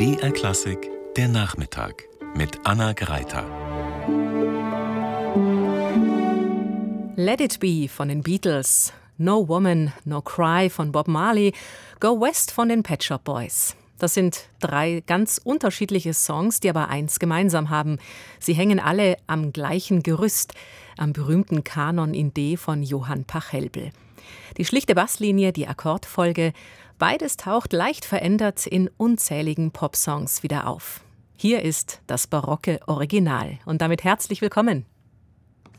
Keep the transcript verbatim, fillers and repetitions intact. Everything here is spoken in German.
B R Klassik, der Nachmittag mit Anna Greiter. Let It Be von den Beatles, No Woman, No Cry von Bob Marley, Go West von den Pet Shop Boys. Das sind drei ganz unterschiedliche Songs, die aber eins gemeinsam haben. Sie hängen alle am gleichen Gerüst, am berühmten Kanon in D von Johann Pachelbel. Die schlichte Basslinie, die Akkordfolge, beides taucht leicht verändert in unzähligen Popsongs wieder auf. Hier ist das barocke Original und damit herzlich willkommen.